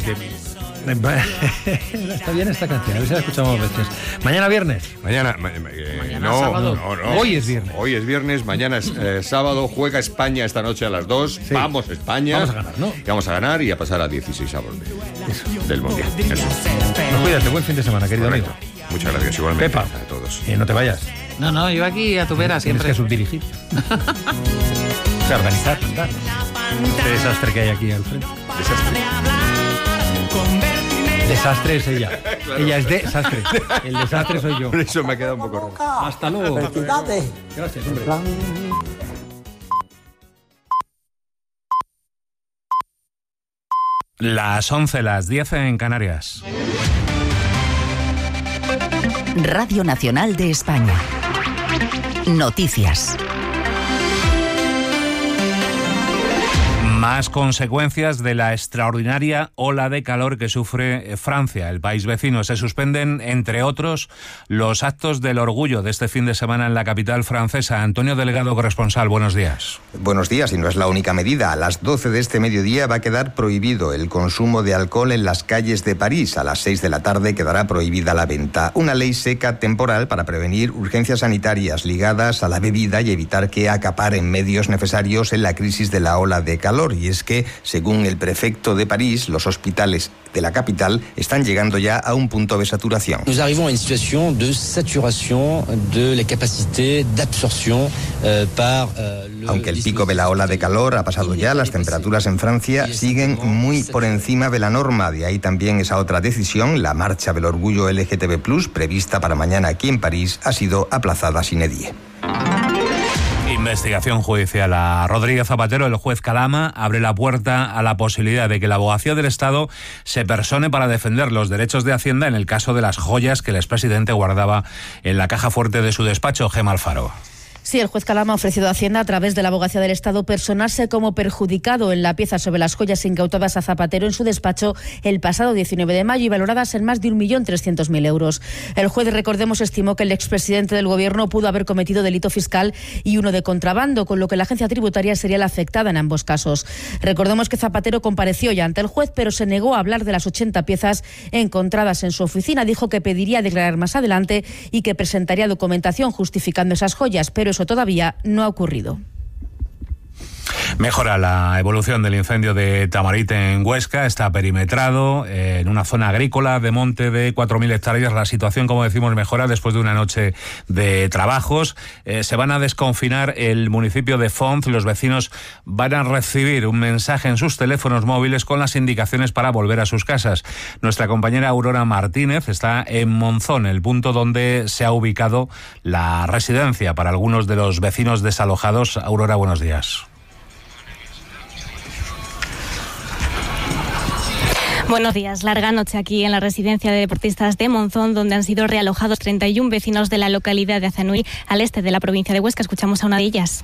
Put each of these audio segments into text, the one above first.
Está bien esta canción, a ver si la escuchamos veces. Mañana viernes. Mañana sábado. No. Hoy es viernes. Hoy es viernes, mañana es sábado. Juega España esta noche a las 2. Sí. Vamos, España. Vamos a ganar, ¿no? Y vamos a ganar y a pasar a 16avos del Mundial. Eso. No, cuídate, buen fin de semana, querido amigo. Muchas gracias, igualmente. Pepa, a todos. No te vayas. No, yo aquí a tu vera siempre. Tienes que subdirigir. O sea, organizar, cantar. Este desastre que hay aquí al frente. Desastre es ella. Claro. Ella es desastre. El desastre soy yo. Por eso me ha quedado un poco raro. Hasta luego. Gracias, hombre. Las 11, las 10 en Canarias. Radio Nacional de España. Noticias. Más consecuencias de la extraordinaria ola de calor que sufre Francia, el país vecino. Se suspenden, entre otros, los actos del orgullo de este fin de semana en la capital francesa. Antonio Delgado, corresponsal, buenos días. Buenos días, y no es la única medida. A las 12 de este mediodía va a quedar prohibido el consumo de alcohol en las calles de París. A las 6 de la tarde quedará prohibida la venta. Una ley seca temporal para prevenir urgencias sanitarias ligadas a la bebida y evitar que acaparen medios necesarios en la crisis de la ola de calor. Y es que, según el prefecto de París, los hospitales de la capital están llegando ya a un punto de saturación. Nous arrivons a une situation de saturación de la capacidad de absorción par Aunque el pico de la ola de calor ha pasado ya, las temperaturas en Francia siguen muy por encima de la norma. De ahí también esa otra decisión, la marcha del orgullo LGTB+, prevista para mañana aquí en París, ha sido aplazada sine die. Investigación judicial a Rodríguez Zapatero. El juez Calama abre la puerta a la posibilidad de que la Abogacía del Estado se persone para defender los derechos de Hacienda en el caso de las joyas que el expresidente guardaba en la caja fuerte de su despacho. Gemma Alfaro. Sí, el juez Calama ha ofrecido a Hacienda, a través de la Abogacía del Estado, personarse como perjudicado en la pieza sobre las joyas incautadas a Zapatero en su despacho el pasado 19 de mayo y valoradas en más de 1.300.000 euros. El juez, recordemos, estimó que el expresidente del Gobierno pudo haber cometido delito fiscal y uno de contrabando, con lo que la agencia tributaria sería la afectada en ambos casos. Recordemos que Zapatero compareció ya ante el juez, pero se negó a hablar de las 80 piezas encontradas en su oficina. Dijo que pediría declarar más adelante y que presentaría documentación justificando esas joyas, pero eso todavía no ha ocurrido. Mejora la evolución del incendio de Tamarite en Huesca. Está perimetrado en una zona agrícola de monte de 4.000 hectáreas. La situación, como decimos, mejora después de una noche de trabajos. Se van a desconfinar el municipio de Font. Los vecinos van a recibir un mensaje en sus teléfonos móviles con las indicaciones para volver a sus casas. Nuestra compañera Aurora Martínez está en Monzón, el punto donde se ha ubicado la residencia para algunos de los vecinos desalojados. Aurora, buenos días. Buenos días. Larga noche aquí en la residencia de deportistas de Monzón, donde han sido realojados 31 vecinos de la localidad de Azanui, al este de la provincia de Huesca. Escuchamos a una de ellas.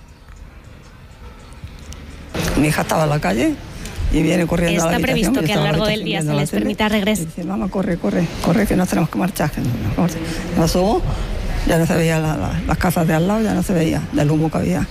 Mi hija estaba en la calle y viene corriendo a la habitación. Está previsto que a lo largo del día se les permita regresar. Dice, mamá, corre, que nos tenemos que marchar. Me asomó, ya no se veía las casas de al lado, ya no se veía del humo que había.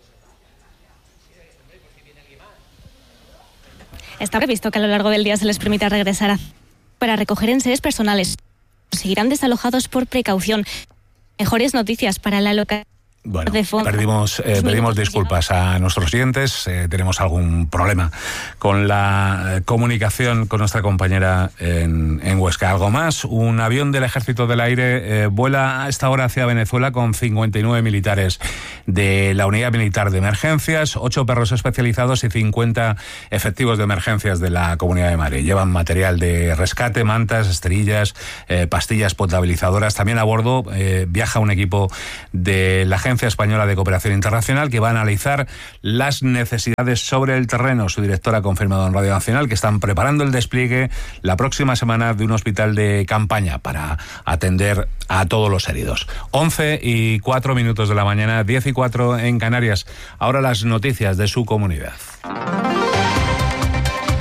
Está previsto que a lo largo del día se les permita regresar para recoger enseres personales. Seguirán desalojados por precaución. Mejores noticias para la localidad. Bueno, pedimos disculpas a nuestros oyentes. Tenemos algún problema con la comunicación con nuestra compañera en Huesca. ¿Algo más? Un avión del Ejército del Aire vuela a esta hora hacia Venezuela con 59 militares de la Unidad Militar de Emergencias, 8 perros especializados y 50 efectivos de emergencias de la Comunidad de Madrid. Llevan material de rescate, mantas, esterillas, pastillas potabilizadoras. También a bordo viaja un equipo de la Agencia Española de Cooperación Internacional que va a analizar las necesidades sobre el terreno. Su directora ha confirmado en Radio Nacional que están preparando el despliegue la próxima semana de un hospital de campaña para atender a todos los heridos. 11:04 de la mañana, 10:04 en Canarias. Ahora las noticias de su comunidad.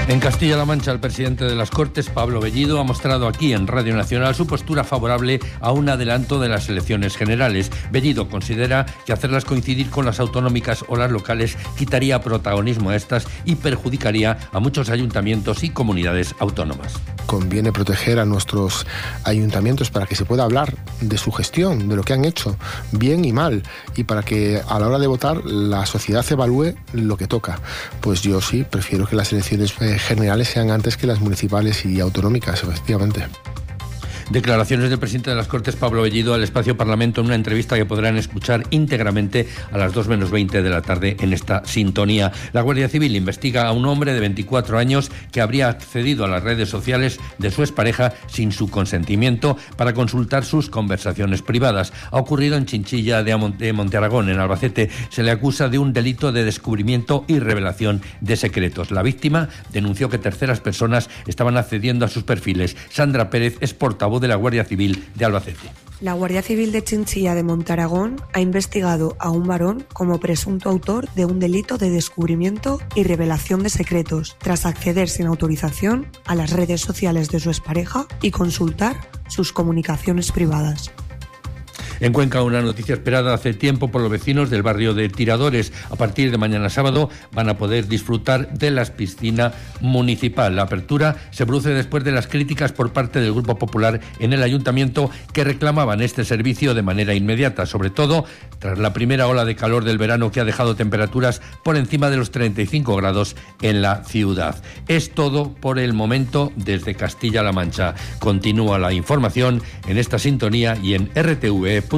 En Castilla-La Mancha, el presidente de las Cortes, Pablo Bellido, ha mostrado aquí en Radio Nacional su postura favorable a un adelanto de las elecciones generales. Bellido considera que hacerlas coincidir con las autonómicas o las locales quitaría protagonismo a estas y perjudicaría a muchos ayuntamientos y comunidades autónomas. Conviene proteger a nuestros ayuntamientos para que se pueda hablar de su gestión, de lo que han hecho, bien y mal, y para que a la hora de votar la sociedad evalúe lo que toca. Pues yo sí, prefiero que las elecciones generales sean antes que las municipales y autonómicas, efectivamente. Declaraciones del presidente de las Cortes, Pablo Bellido, al Espacio Parlamento en una entrevista que podrán escuchar íntegramente a las 2 menos 20 de la tarde en esta sintonía. La Guardia Civil investiga a un hombre de 24 años que habría accedido a las redes sociales de su expareja sin su consentimiento para consultar sus conversaciones privadas. Ha ocurrido en Chinchilla de Monte Aragón, en Albacete. Se le acusa de un delito de descubrimiento y revelación de secretos. La víctima denunció que terceras personas estaban accediendo a sus perfiles. Sandra Pérez es portavoz de la Guardia Civil de Albacete. La Guardia Civil de Chinchilla de Monte Aragón ha investigado a un varón como presunto autor de un delito de descubrimiento y revelación de secretos, tras acceder sin autorización a las redes sociales de su expareja y consultar sus comunicaciones privadas. En Cuenca, una noticia esperada hace tiempo por los vecinos del barrio de Tiradores. A partir de mañana sábado van a poder disfrutar de la piscina municipal. La apertura se produce después de las críticas por parte del Grupo Popular en el Ayuntamiento, que reclamaban este servicio de manera inmediata, sobre todo tras la primera ola de calor del verano que ha dejado temperaturas por encima de los 35 grados en la ciudad. Es todo por el momento desde Castilla-La Mancha. Continúa la información en esta sintonía y en RTV.es.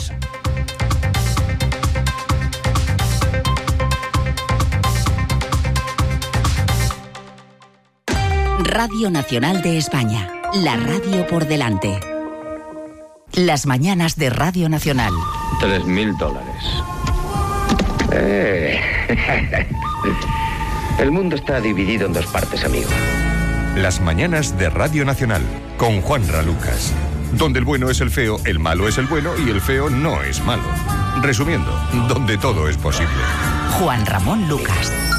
Radio Nacional de España, la radio por delante. Las mañanas de Radio Nacional. $3.000. El mundo está dividido en dos partes, amigo. Las mañanas de Radio Nacional, con Juanra Lucas. Donde el bueno es el feo, el malo es el bueno y el feo no es malo. Resumiendo, donde todo es posible. Juan Ramón Lucas.